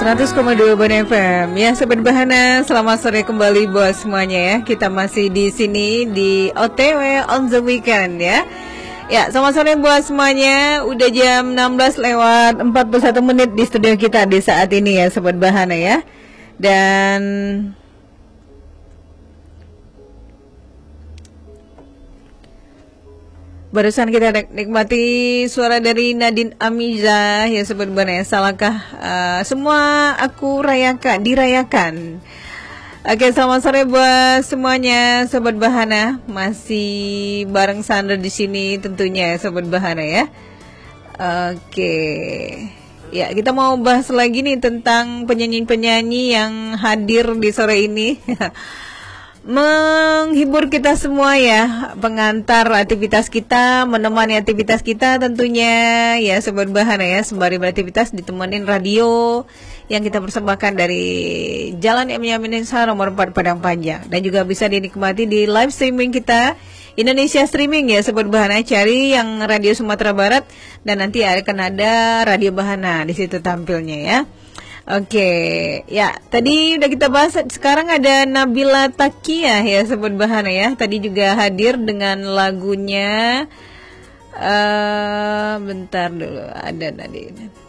100,2 Ban FM. Ya, Sobat Bahana, selamat sore kembali buat semuanya ya. Kita masih di sini di OTW on the weekend ya. Ya, selamat sore buat semuanya. Udah jam 16 lewat 41 menit di studio kita di saat ini ya, Sobat Bahana ya. Dan barusan kita nikmati suara dari Nadine Amiza ya, Sobat Bahana. Salahkah semua aku dirayakan. Oke, selamat sore buat semuanya, Sobat Bahana. Masih bareng Sandra di sini tentunya, Sobat Bahana ya. Oke. Ya, kita mau bahas lagi nih tentang penyanyi-penyanyi yang hadir di sore ini. Menghibur kita semua ya, pengantar aktivitas kita, menemani aktivitas kita tentunya ya, Sobat Bahana ya. Sembari beraktivitas ditemenin radio yang kita persembahkan dari Jalan M. Yaminisa nomor 4 Padang Panjang. Dan juga bisa dinikmati di live streaming kita Indonesia Streaming ya, Sobat Bahana. Cari yang radio Sumatera Barat dan nanti akan ada Radio Bahana di situ tampilnya ya. Oke, ya tadi udah kita bahas. Sekarang ada Nabila Takiah ya, Sobat Bahana ya. Tadi juga hadir dengan lagunya bentar dulu, ada tadi.